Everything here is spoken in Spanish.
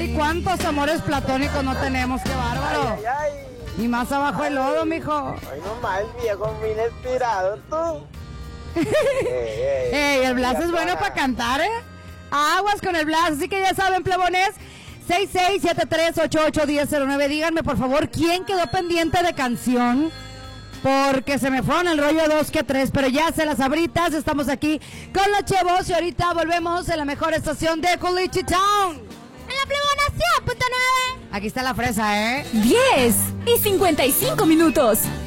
Ay, cuántos amores platónicos no tenemos, qué bárbaro. Ay, ay, ay. Y más abajo el lodo, mijo. Ay, nomás, viejo, muy inspirado tú. Ey, el Blas es bueno para cantar, ¿eh? Aguas con el Blas, así que ya saben, plebones. 6673881009. Díganme, por favor, ¿quién quedó pendiente de canción? Porque se me fueron el rollo 2 que 3, pero ya se las abritas. Estamos aquí con la Chevos y ahorita volvemos en la mejor estación de Culichi Town. En la plebonación, .9. Aquí está la fresa, ¿eh? 10:55.